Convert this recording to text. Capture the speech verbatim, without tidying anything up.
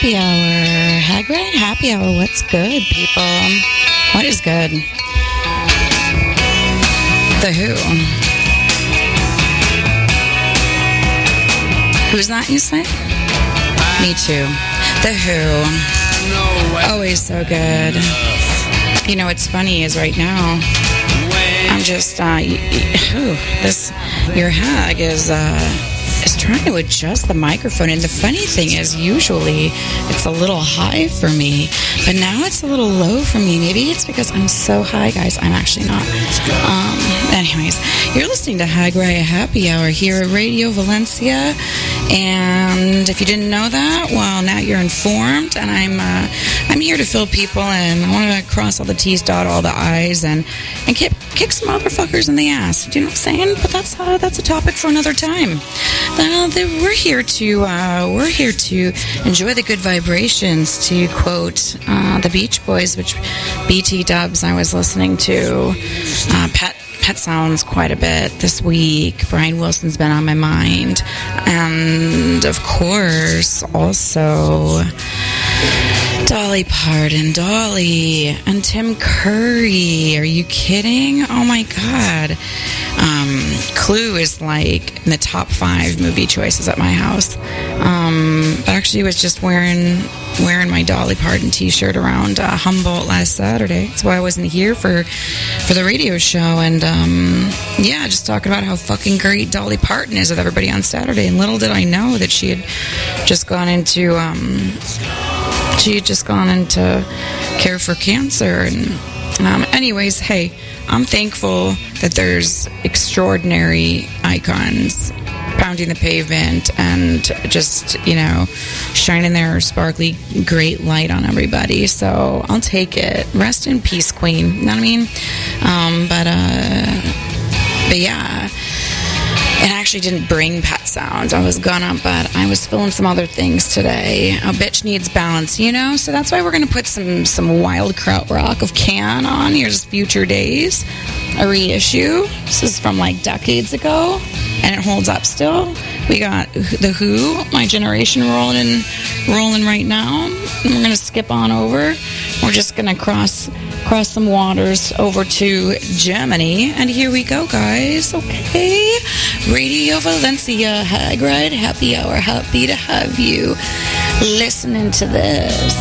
Happy Hour. Hag Riot Happy Hour. What's good, people? What is good? The Who. Who's that, you say? Me too. The Who. Always so good. You know, what's funny is right now, I'm just, uh, y- y- ooh, this, your hag is, uh, is trying to adjust the microphone. And the funny thing is, usually it's a little high for me, but now it's a little low for me. Maybe it's because I'm so high, guys. I'm actually not. Um, anyways, you're listening to Hag Riot Happy Hour here at Radio Valencia. And if you didn't know that, well, now you're informed. And I'm uh, I'm here to fill people in. I want to cross all the T's, dot all the I's, and and kick, kick some motherfuckers in the ass. Do you know what I'm saying? But that's uh, that's a topic for another time. Uh, we're here to uh, we're here to enjoy the good vibrations. To quote uh, the Beach Boys, which B T Dubs I was listening to. Uh, Pet Pet Sounds quite a bit this week. Brian Wilson's been on my mind, and of course also Dolly Parton, Dolly, and Tim Curry. Are you kidding? Oh my God. Um, Clue is like in the top five movie choices at my house. Um, but actually was just wearing wearing my Dolly Parton t-shirt around uh, Humboldt last Saturday. That's why I wasn't here for for the radio show. And um, yeah, just talking about how fucking great Dolly Parton is with everybody on Saturday. And little did I know that she had just gone into um, she had just gone into care for cancer. And um, anyways, hey, I'm thankful that there's extraordinary icons pounding the pavement and just, you know, shining their sparkly, great light on everybody. So I'll take it. Rest in peace, Queen. You know what I mean? Um, but, uh, but yeah. And I actually didn't bring Pet Sounds. I was gonna, but I was feeling some other things today. A bitch needs balance, you know? So that's why we're going to put some, some Wild Krautrock of Can on. Here's Future Days, a reissue. This is from like decades ago, and it holds up still. We got The Who, My Generation, rolling in, rolling right now. And we're going to skip on over. We're just going to cross cross some waters over to Germany. And here we go, guys. Okay. Radio Valencia, Hag Riot Happy Hour. Happy to have you listening to this.